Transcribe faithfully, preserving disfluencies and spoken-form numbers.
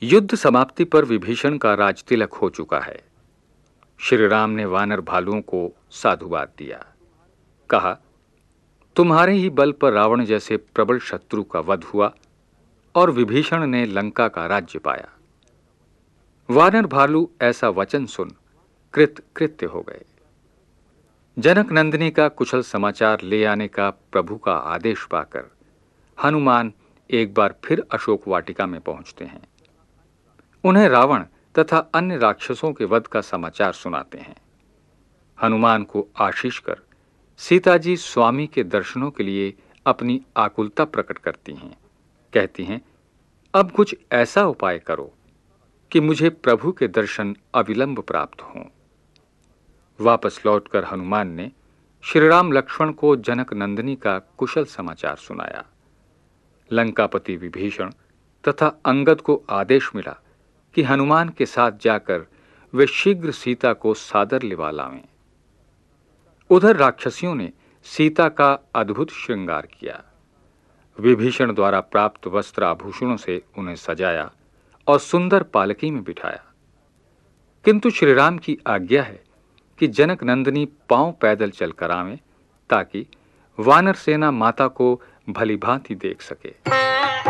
युद्ध समाप्ति पर विभीषण का राजतिलक हो चुका है। श्री राम ने वानर भालुओं को साधुवाद दिया। कहा, तुम्हारे ही बल पर रावण जैसे प्रबल शत्रु का वध हुआ और विभीषण ने लंका का राज्य पाया। वानर भालू ऐसा वचन सुन कृत कृत्य हो गए। जनक नंदिनी का कुशल समाचार ले आने का प्रभु का आदेश पाकर हनुमान एक बार फिर अशोक वाटिका में पहुंचते हैं। उन्हें रावण तथा अन्य राक्षसों के वध का समाचार सुनाते हैं। हनुमान को आशीष कर सीता जी स्वामी के दर्शनों के लिए अपनी आकुलता प्रकट करती हैं। कहती हैं, अब कुछ ऐसा उपाय करो कि मुझे प्रभु के दर्शन अविलंब प्राप्त हों। वापस लौटकर हनुमान ने श्री राम लक्ष्मण को जनक नंदिनी का कुशल समाचार सुनाया। लंकापति विभीषण तथा अंगद को आदेश मिला कि हनुमान के साथ जाकर वे शीघ्र सीता को सादर लिवा लावें। उधर राक्षसियों ने सीता का अद्भुत श्रृंगार किया। विभीषण द्वारा प्राप्त वस्त्र आभूषणों से उन्हें सजाया और सुंदर पालकी में बिठाया। किंतु श्री राम की आज्ञा है कि जनक नंदिनी पांव पैदल चलकर आवें, ताकि वानर सेना माता को भली भांति देख सके।